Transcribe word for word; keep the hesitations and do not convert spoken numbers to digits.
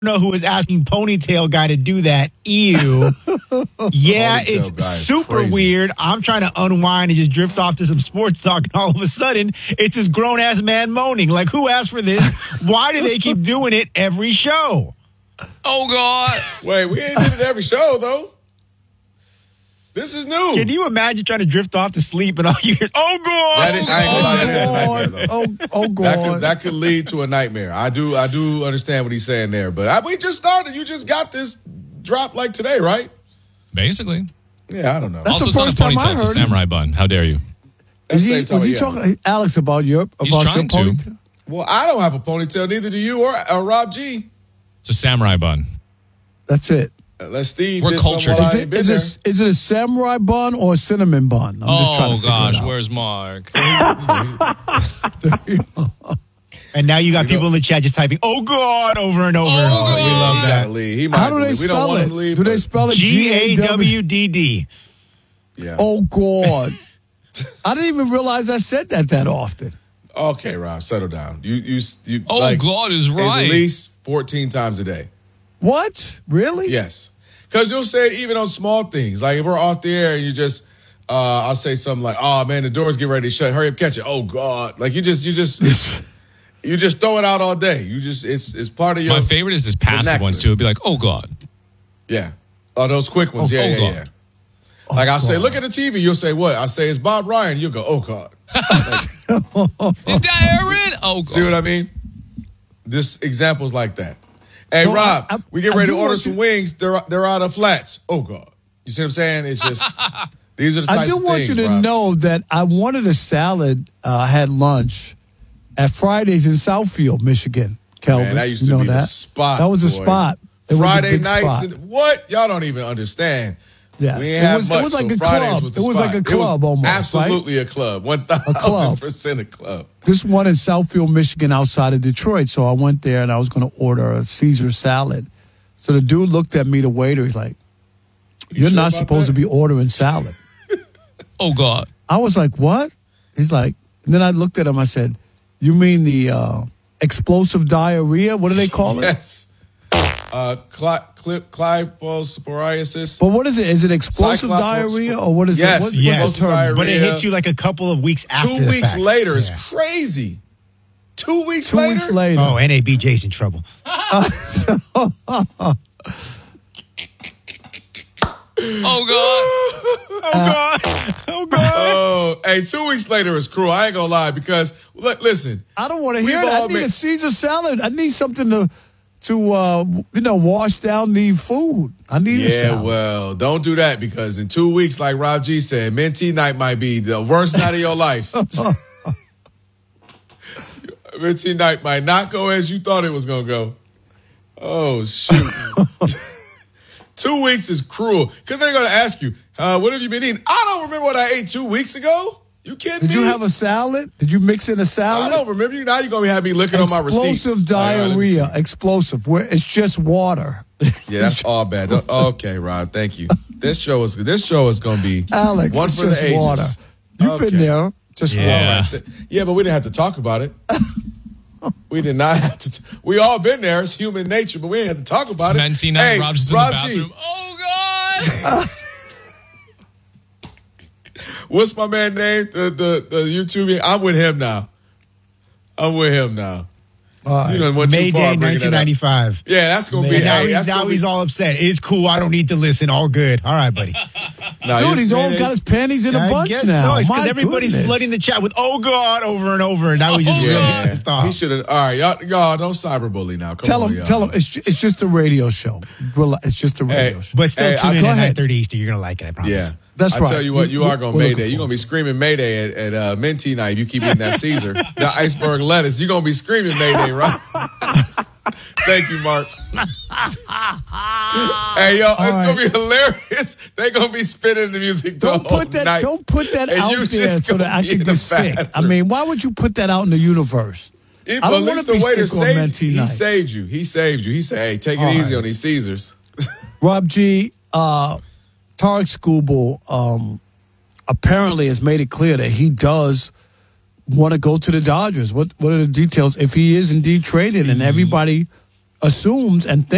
know who was asking Ponytail Guy to do that. Ew. Yeah, Ponytail it's Guy is super crazy. weird. I'm trying to unwind and just drift off to some sports talk, and all of a sudden, it's this grown-ass man moaning. Like, who asked for this? Why do they keep doing it every show? Oh, God. Wait, we ain't did it every show, though. This is new. Can you imagine trying to drift off to sleep and all you hear, oh, God. That is, I ain't gonna lie, that is a nightmare, though. Oh, oh, God. That could, that could lead to a nightmare. I do I do understand what he's saying there, but I, we just started. You just got this drop like today, right? Basically. Yeah, I don't know. That's also, the it's not a first time I ponytail. It's a heard it. samurai bun. How dare you? That's Is the he, same time was he of year. talking, Alex, about your about He's your trying to. ponytail? Well, I don't have a ponytail. Neither do you or uh, Rob G. It's a samurai bun. That's it. Unless Steve We're did cultured. something while Is I it ain't been is there. it is it a samurai bun or a cinnamon bun? I'm just trying Oh, to figure gosh. it out. Where's Mark? And now you got people in the chat just typing, oh, God, over and over. Oh, we God. love He that. gotta leave. He might How do they leave. We don't spell want it? him to leave. Do they but- spell it G A W D D. Yeah. Oh, God. I didn't even realize I said that that often. Okay, Rob, settle down. You you you. Oh, like, God is right. At least fourteen times a day. What? Really? Yes, because you'll say it even on small things. Like if we're off the air and you just, uh, I'll say something like, "Oh man, the door's getting ready to shut. Hurry up, catch it." Oh God, like you just you just you just throw it out all day. You just it's it's part of your. My favorite is his passive vernacular. ones, too. It'd be like, oh, God. Yeah. Oh, those quick ones. Oh, yeah, oh, yeah, God. yeah. Like I say, God. look at the T V. You'll say what? I say it's Bob Ryan. You'll go, oh God. Did I Oh, God. See what I mean? Just examples like that. Hey, So Rob, I- I- we get I ready do to order want some you- wings. They're they're out of flats. Oh God. You see what I'm saying? It's just these are the types I do of want things, you to Rob. know that I wanted a salad. Uh, I had lunch at Fridays in Southfield, Michigan. Kelvin, Man, that used you to know be the that? spot. That was a boy. spot. It Friday was a big nights. spot. And, what? Y'all don't even understand. Yes. We It ain't have was- it much, was like so a Fridays club. Was the It was spot. like a club almost, right? Absolutely a club. One thousand percent a club. This one in Southfield, Michigan, outside of Detroit. So I went there and I was going to order a Caesar salad. So the dude looked at me, the waiter. He's like, You "You're sure not about supposed that? to be ordering salad." Oh, God. I was like, "What?" He's like, and then I looked at him. I said, "You mean the uh, explosive diarrhea? What do they call it?" Yes. Uh, cli- cli- Cliposporiasis. But what is it? Is it explosive Cyclops- diarrhea or what is Yes, it? What, yes. What's the term? But it Diarrhea. hits you like a couple of weeks after Two the weeks fact. later is Yeah. crazy. Two weeks Two later? weeks later. Oh, N A B J's in trouble. Oh, God. Oh, God. Oh, God. Oh, hey, two weeks later is cruel. I ain't gonna lie because look, listen. I don't want to We've hear that. I all need been- a Caesar salad. I need something to, to uh, you know, wash down the food. I need a Yeah, salad. well, don't do that because in two weeks, like Rob G said, Minty night might be the worst night of your life. Minty night might not go as you thought it was gonna go. Oh shoot. Two weeks is cruel because they're gonna ask you, uh, "What have you been eating?" I don't remember what I ate two weeks ago. You kidding Did me? you have a salad? Did you mix in a I salad? don't remember. You now you're gonna have me looking on my receipts. Explosive Like, all right, let me see. diarrhea. Explosive. Where it's just water. Yeah, that's all bad. Okay, Rob, thank you. This show is this show is gonna be Alex, one it's for just the ages. water. You've Okay. been there. Just Yeah. water. Yeah, but we didn't have to talk about it. We did not have to. T- we all been there. It's human nature, but we didn't have to talk about it. Menti night. Hey, Rob's in the Rob bathroom. G, Oh, God. what's my man name? The the the YouTube. I'm with him now. I'm with him now. All right. You know, went too May far Day, bringing that up. nineteen ninety-five. Yeah, that's gonna be. And now, Hey, he's, that's now gonna he's be, all upset. It's cool. I don't need to listen. All good. All right, buddy. Nah, Dude, you- he's all man, got his panties in a I bunch guess now. so. It's My because everybody's goodness. flooding the chat with "Oh God" over and over. And now he's just Oh, really God. pissed off. He should have. All right, y'all, y'all don't cyberbully now. Come Tell on, him, y'all. tell him. It's, ju- it's just a radio show. Relax. It's just a radio Hey, show. But still Hey, tune I- in go at ahead. nine thirty Eastern. You're gonna like it. I promise. Yeah. That's I right. tell you what, you We- are going to we're Mayday. looking You're going to for be screaming Mayday at, at uh, Minty night if you keep eating that Caesar. The iceberg lettuce. You're going to be screaming Mayday, right? Thank you, Mark. Hey, yo, it's right. going to be hilarious. They're going to be spinning the music the Don't whole put that. night. Don't put that And out you there just so that gonna I be can in the get sick. I bathroom. mean, why would you put that out in the universe? It- I but don't at wanna least the be waiter sick on saved Minty you. He night. saved you. He saved you. He said, hey, take it All easy right. on these Caesars. Rob G. Uh, Tarek Skubal um, apparently has made it clear that he does want to go to the Dodgers. What What are the details? If he is indeed traded, and everybody assumes and thinks.